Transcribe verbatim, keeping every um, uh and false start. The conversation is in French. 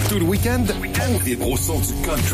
Tout le week-end, on vibre au son du country.